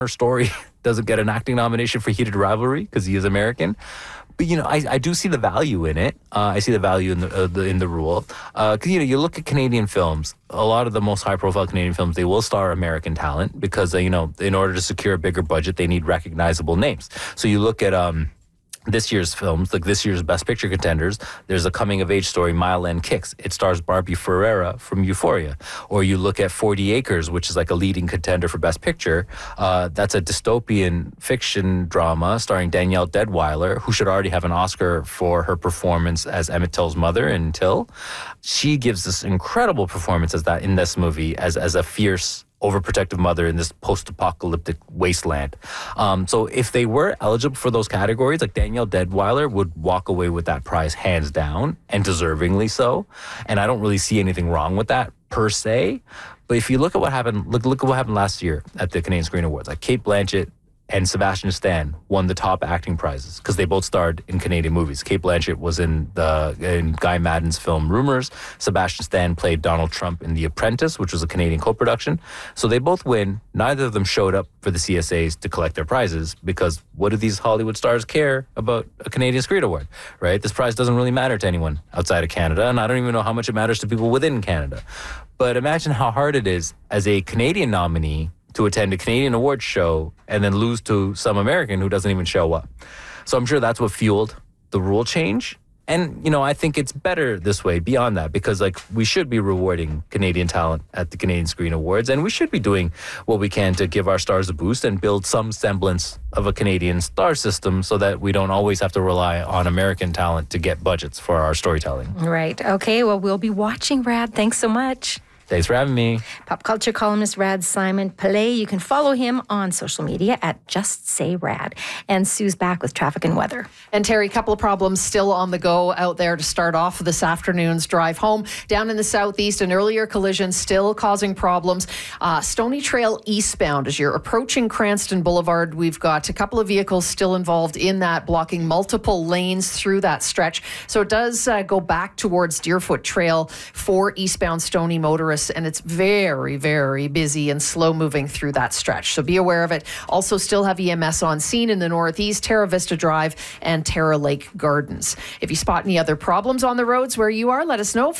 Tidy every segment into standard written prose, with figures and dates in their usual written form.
Story doesn't get an acting nomination for Heated Rivalry because he is American. But, I do see the value in it. I see the value in the rule. Because, you look at Canadian films, a lot of the most high-profile Canadian films, they will star American talent because, in order to secure a bigger budget, they need recognizable names. So you look at this year's films, like this year's Best Picture contenders, there's a coming-of-age story, Mile End Kicks. It stars Barbie Ferreira from Euphoria. Or you look at 40 Acres, which is like a leading contender for Best Picture. That's a dystopian fiction drama starring Danielle Deadwyler, who should already have an Oscar for her performance as Emmett Till's mother in Till. She gives this incredible performance in this movie as a fierce, overprotective mother in this post-apocalyptic wasteland. So if they were eligible for those categories, like Danielle Deadwyler would walk away with that prize hands down, and deservingly so. And I don't really see anything wrong with that per se. But if you look at what happened, look at what happened last year at the Canadian Screen Awards. Like Cate Blanchett and Sebastian Stan won the top acting prizes because they both starred in Canadian movies. Cate Blanchett was in Guy Madden's film Rumors. Sebastian Stan played Donald Trump in The Apprentice, which was a Canadian co-production. So they both win. Neither of them showed up for the CSAs to collect their prizes because what do these Hollywood stars care about a Canadian Screen Award, right? This prize doesn't really matter to anyone outside of Canada, and I don't even know how much it matters to people within Canada. But imagine how hard it is as a Canadian nominee to attend a Canadian awards show and then lose to some American who doesn't even show up. So I'm sure that's what fueled the rule change. And, I think it's better this way beyond that because, we should be rewarding Canadian talent at the Canadian Screen Awards, and we should be doing what we can to give our stars a boost and build some semblance of a Canadian star system so that we don't always have to rely on American talent to get budgets for our storytelling. Right. Okay. Well, we'll be watching, Rad. Thanks so much. Thanks for having me. Pop culture columnist Rad Simon Pillay. You can follow him on social media at Just Say Rad. And Sue's back with traffic and weather. And Terry, a couple of problems still on the go out there to start off this afternoon's drive home. Down in the southeast, an earlier collision still causing problems. Stony Trail eastbound as you're approaching Cranston Boulevard. We've got a couple of vehicles still involved in that, blocking multiple lanes through that stretch. So it does go back towards Deerfoot Trail for eastbound Stony motorists. And it's very, very busy and slow moving through that stretch. So be aware of it. Also still have EMS on scene in the northeast, Terra Vista Drive and Terra Lake Gardens. If you spot any other problems on the roads where you are, let us know.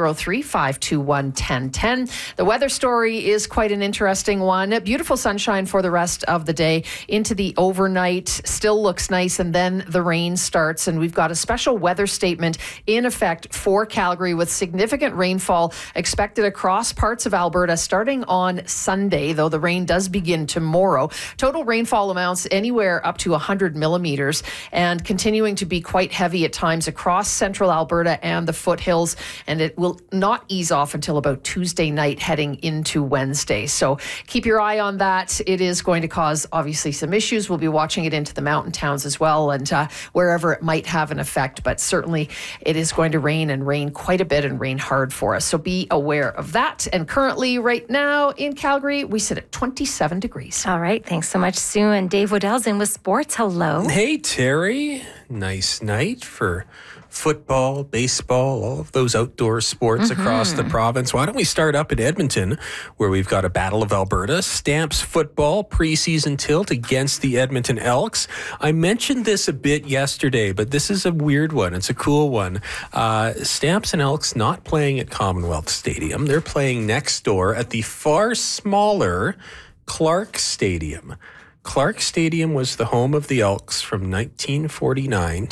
403-521-1010. The weather story is quite an interesting one. Beautiful sunshine for the rest of the day into the overnight. Still looks nice, and then the rain starts. And we've got a special weather statement in effect for Calgary with significant rainfall expected across parts of Alberta starting on Sunday, though the rain does begin tomorrow. Total rainfall amounts anywhere up to 100 millimeters and continuing to be quite heavy at times across central Alberta and the foothills, and it will not ease off until about Tuesday night heading into Wednesday. So keep your eye on that. It is going to cause obviously some issues. We'll be watching it into the mountain towns as well and wherever it might have an effect, but certainly it is going to rain and rain quite a bit and rain hard for us. So be aware of that. And currently, right now in Calgary, we sit at 27 degrees. All right. Thanks so much, Sue. And Dave Waddell's in with sports. Hello. Hey, Terry. Nice night for football, baseball, all of those outdoor sports across the province. Why don't we start up in Edmonton, where we've got a Battle of Alberta, Stamps football preseason tilt against the Edmonton Elks. I mentioned this a bit yesterday, but this is a weird one. It's a cool one. Stamps and Elks not playing at Commonwealth Stadium. They're playing next door at the far smaller Clark Stadium. Clark Stadium was the home of the Elks from 1949 to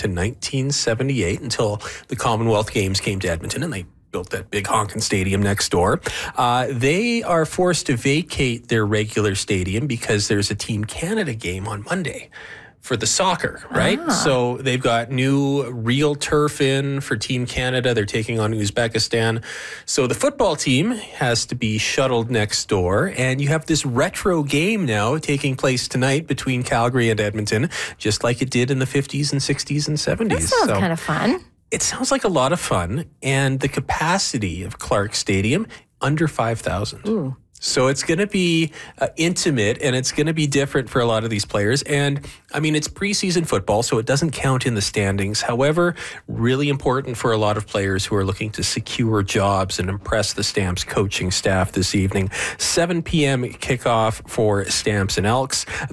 1978 until the Commonwealth Games came to Edmonton and they built that big honkin' stadium next door. They are forced to vacate their regular stadium because there's a Team Canada game on Monday for the soccer, right? So they've got new real turf in for Team Canada. They're taking on Uzbekistan. So the football team has to be shuttled next door. And you have this retro game now taking place tonight between Calgary and Edmonton, just like it did in the 50s and 60s and 70s. That sounds kind of fun. It sounds like a lot of fun. And the capacity of Clark Stadium, under 5,000. So it's going to be intimate, and it's going to be different for a lot of these players. And I mean, it's preseason football, so it doesn't count in the standings. However, really important for a lot of players who are looking to secure jobs and impress the Stamps coaching staff this evening. 7 p.m. kickoff for Stamps and Elks.